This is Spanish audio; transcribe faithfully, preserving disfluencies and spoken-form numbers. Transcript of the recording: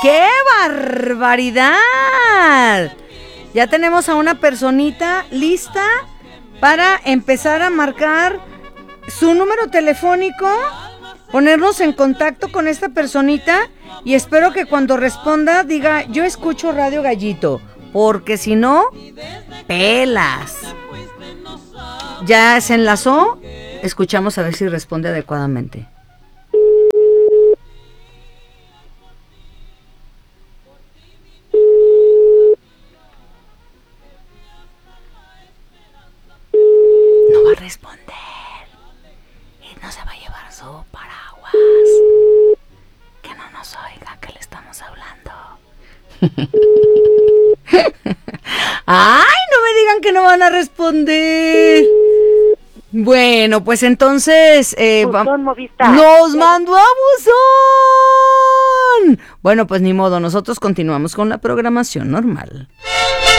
¡Qué barbaridad! Ya tenemos a una personita lista para empezar a marcar su número telefónico, ponernos en contacto con esta personita y espero que cuando responda diga, yo escucho Radio Gallito, porque si no, pelas. Ya se enlazó, escuchamos a ver si responde adecuadamente. No va a responder y no se va a llevar su paraguas. Que no nos oiga que le estamos hablando. ¡Ay, no me digan que no van a responder! Bueno, pues entonces eh, Buzón Movistar. ¡Nos mandó a buzón! Bueno, pues ni modo, nosotros continuamos con la programación normal.